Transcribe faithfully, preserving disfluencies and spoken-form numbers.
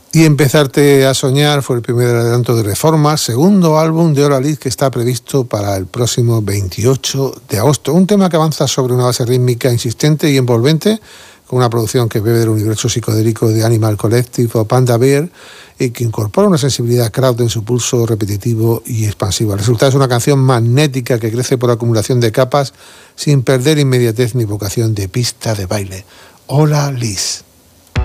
Y Empezarte a soñar fue el primer adelanto de Reforma, segundo álbum de Hola Liz que está previsto para el próximo veintiocho de agosto. Un tema que avanza sobre una base rítmica insistente y envolvente, con una producción que bebe del universo psicodélico de Animal Collective o Panda Bear y que incorpora una sensibilidad crowd en su pulso repetitivo y expansivo. El resultado es una canción magnética que crece por acumulación de capas sin perder inmediatez ni vocación de pista de baile. Hola Liz.